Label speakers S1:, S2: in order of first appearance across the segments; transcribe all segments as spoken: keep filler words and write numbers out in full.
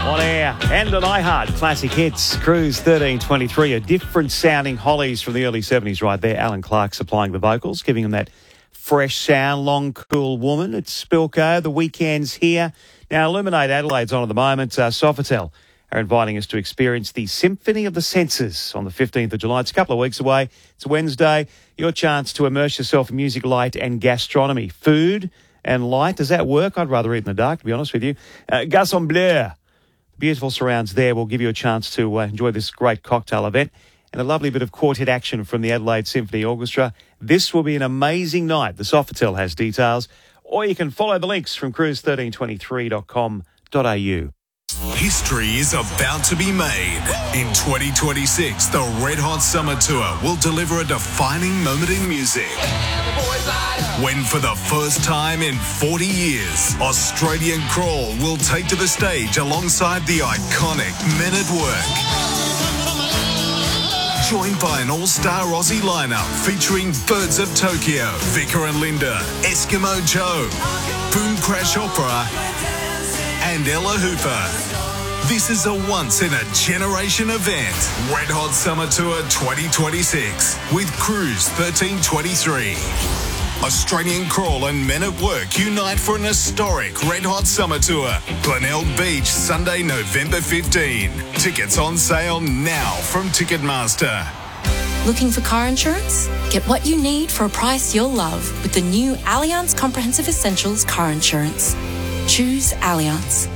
S1: On air and on iHeart, classic hits, Cruise thirteen twenty-three, a different sounding Hollies from the early seventies right there. Alan Clark supplying the vocals, giving them that fresh sound, Long Cool Woman. It's Spilko, the weekend's here. Now, Illuminate Adelaide's on at the moment. Uh, Sofitel are inviting us to experience the Symphony of the Senses on the fifteenth of July. It's a couple of weeks away. It's Wednesday. Your chance to immerse yourself in music, light and gastronomy. Food and light, does that work? I'd rather eat in the dark, to be honest with you. Uh, Gasson Bleu. Beautiful surrounds there will give you a chance to uh, enjoy this great cocktail event and a lovely bit of quartet action from the Adelaide Symphony Orchestra. This will be an amazing night. The Sofitel has details, or you can follow the links from cruise thirteen twenty-three dot com dot a u.
S2: History is about to be made. In twenty twenty-six, the Red Hot Summer Tour will deliver a defining moment in music. When for the first time in forty years, Australian Crawl will take to the stage alongside the iconic Men at Work. Joined by an all-star Aussie lineup featuring Birds of Tokyo, Vicar and Linda, Eskimo Joe, Boom Crash Opera, and Ella Hooper. This is a once-in-a-generation event. Red Hot Summer Tour twenty twenty-six with Cruise thirteen twenty-three. Australian Crawl and Men at Work unite for an historic Red Hot Summer Tour. Glenelg Beach, Sunday, November fifteenth. Tickets on sale now from Ticketmaster.
S3: Looking for car insurance? Get what you need for a price you'll love with the new Allianz Comprehensive Essentials car insurance. Choose Allianz.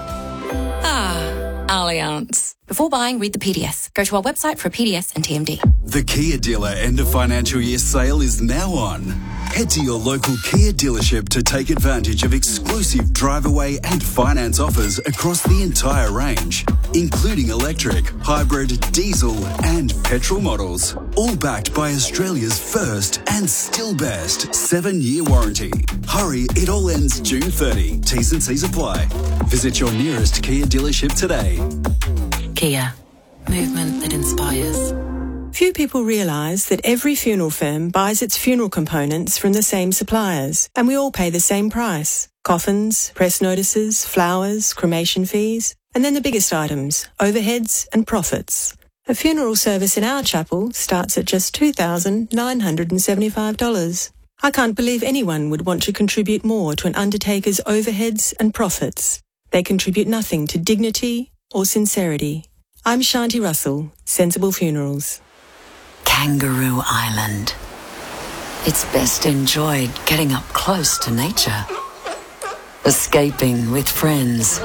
S3: Ah, Allianz. Before buying, read the P D S. Go to our website for a P D S and T M D.
S4: The Kia Dealer End of Financial Year sale is now on. Head to your local Kia dealership to take advantage of exclusive drive-away and finance offers across the entire range, including electric, hybrid, diesel and petrol models. All backed by Australia's first and still best seven-year warranty. Hurry, it all ends June thirtieth. T's and C's apply. Visit your nearest Kia dealership today.
S3: Kia. Movement that inspires.
S5: Few people realise that every funeral firm buys its funeral components from the same suppliers, and we all pay the same price. Coffins, press notices, flowers, cremation fees, and then the biggest items, overheads and profits. A funeral service in our chapel starts at just two thousand nine hundred seventy-five dollars. I can't believe anyone would want to contribute more to an undertaker's overheads and profits. They contribute nothing to dignity or sincerity. I'm Shanti Russell, Sensible Funerals.
S6: Kangaroo Island. It's best enjoyed getting up close to nature. Escaping with friends.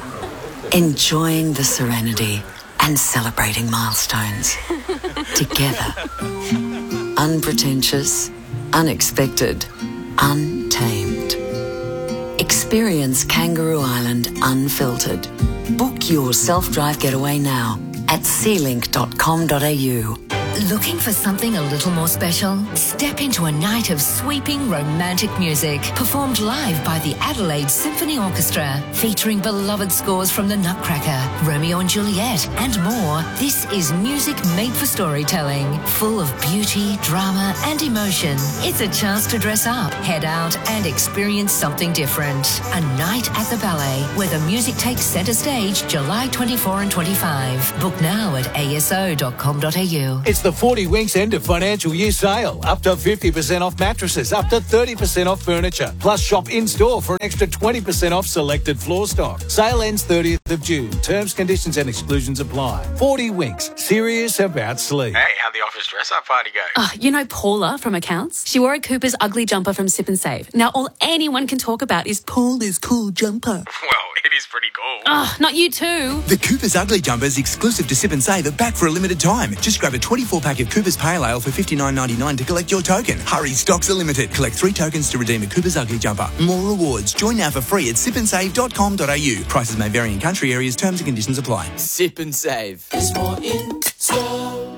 S6: Enjoying the serenity and celebrating milestones. Together. Unpretentious, unexpected, untamed. Experience Kangaroo Island unfiltered. Book your self-drive getaway now at sea link dot com dot a u.
S7: Looking for something a little more special? Step into a night of sweeping romantic music performed live by the Adelaide Symphony Orchestra, featuring beloved scores from The Nutcracker, Romeo and Juliet and more. This is music made for storytelling, full of beauty, drama and emotion. It's a chance to dress up, head out and experience something different. A night at the ballet where the music takes centre stage July twenty-fourth and twenty-fifth. Book now at a s o dot com dot a u.
S8: It's the forty Winks End of Financial Year sale. Up to fifty percent off mattresses, up to thirty percent off furniture. Plus shop in-store for an extra twenty percent off selected floor stock. Sale ends thirtieth of June. Terms, conditions and exclusions apply. forty Winks. Serious about sleep.
S9: Hey, how'd the office dress-up party go?
S10: Oh, you know Paula from accounts? She wore a Cooper's ugly jumper from Sip and Save. Now all anyone can talk about is Paula's cool jumper.
S9: Well, it is pretty cool.
S10: Oh, not you too.
S11: The Cooper's Ugly Jumper is exclusive to Sip and Save, are back for a limited time. Just grab a twenty-four pack of Cooper's Pale Ale for fifty-nine ninety-nine to collect your token. Hurry, stocks are limited. Collect three tokens to redeem a Cooper's Ugly Jumper. More rewards. Join now for free at sip and save dot com dot a u. Prices may vary in country areas. Terms and conditions apply.
S12: Sip and Save. There's more in store.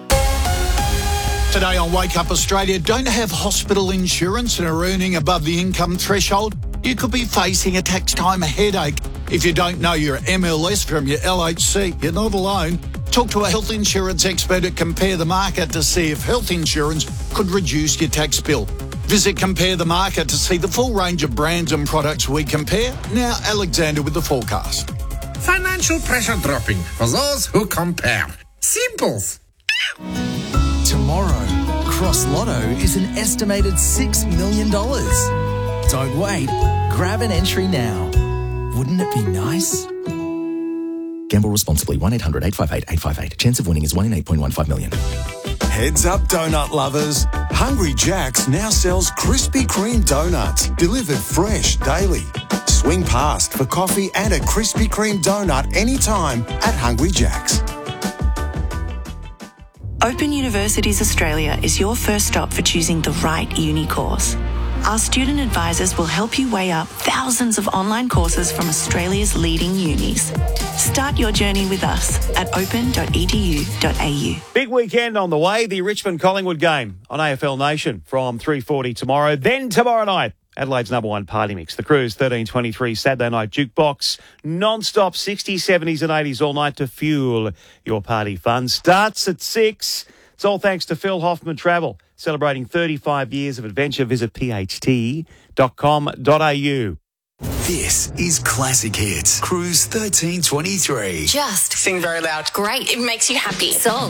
S13: Today on Wake Up Australia, don't have hospital insurance and are earning above the income threshold? You could be facing a tax time headache. If you don't know your M L S from your L H C, you're not alone. Talk to a health insurance expert at Compare the Market to see if health insurance could reduce your tax bill. Visit Compare the Market to see the full range of brands and products we compare. Now, Alexander with the forecast.
S14: Financial pressure dropping for those who compare. Simples.
S15: Tomorrow, Cross Lotto is an estimated six million dollars. Don't wait. Grab an entry now. Wouldn't it be nice?
S16: Gamble responsibly. one eight hundred eight five eight eight five eight. Chance of winning is one in eight point one five million.
S17: Heads up, donut lovers. Hungry Jack's now sells Krispy Kreme donuts, delivered fresh daily. Swing past for coffee and a Krispy Kreme donut anytime at Hungry Jack's.
S18: Open Universities Australia is your first stop for choosing the right uni course. Our student advisors will help you weigh up thousands of online courses from Australia's leading unis. Start your journey with us at open dot e d u dot a u.
S1: Big weekend on the way, the Richmond-Collingwood game on A F L Nation from three forty tomorrow. Then tomorrow night, Adelaide's number one party mix, the Cruise thirteen twenty-three Saturday night jukebox, non-stop sixties, seventies and eighties all night to fuel your party fun. Starts at six. It's all thanks to Phil Hoffman Travel. Celebrating thirty-five years of adventure, visit p h t dot com dot a u.
S4: This is Classic Hits, Cruise thirteen twenty-three.
S19: Just sing very loud. Great. It makes you happy. Song.